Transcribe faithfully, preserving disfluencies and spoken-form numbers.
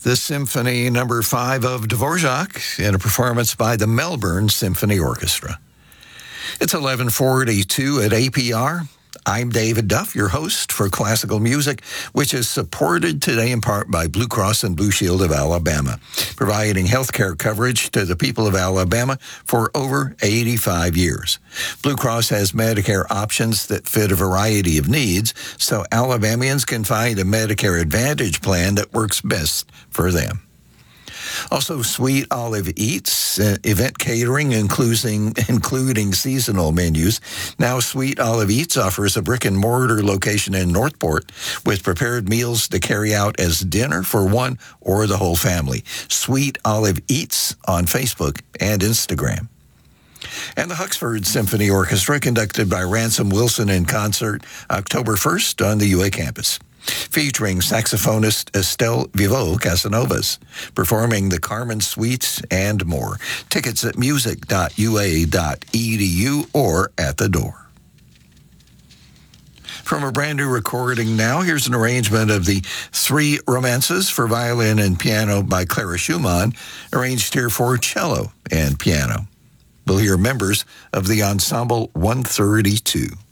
the Symphony Number Five of Dvorak in a performance by the Melbourne Symphony Orchestra. It's eleven forty-two at A P R. I'm David Duff, your host for Classical Music, which is supported today in part by Blue Cross and Blue Shield of Alabama, providing health care coverage to the people of Alabama for over eighty-five years. Blue Cross has Medicare options that fit a variety of needs, so Alabamians can find a Medicare Advantage plan that works best for them. Also, Sweet Olive Eats, uh, event catering, including, including seasonal menus. Now, Sweet Olive Eats offers a brick-and-mortar location in Northport with prepared meals to carry out as dinner for one or the whole family. Sweet Olive Eats on Facebook and Instagram. And the Huxford Symphony Orchestra, conducted by Ransom Wilson in concert October first on the U A campus, featuring saxophonist Estelle Vivo Casanovas, performing the Carmen Suites and more. Tickets at music dot u a dot e d u or at the door. From a brand new recording now, here's an arrangement of the Three Romances for violin and piano by Clara Schumann, arranged here for cello and piano. We'll hear members of the Ensemble one thirty-two.